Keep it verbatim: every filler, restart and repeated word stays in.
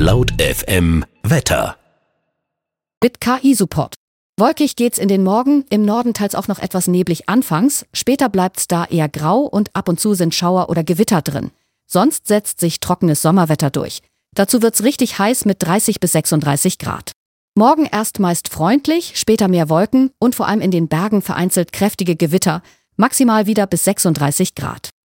Laut F M Wetter. Mit K I-Support. Wolkig geht's in den Morgen, im Norden teils auch noch etwas neblig anfangs, später bleibt's da eher grau und ab und zu sind Schauer oder Gewitter drin. Sonst setzt sich trockenes Sommerwetter durch. Dazu wird's richtig heiß mit dreißig bis sechsunddreißig Grad. Morgen erst meist freundlich, später mehr Wolken und vor allem in den Bergen vereinzelt kräftige Gewitter, maximal wieder bis sechsunddreißig Grad.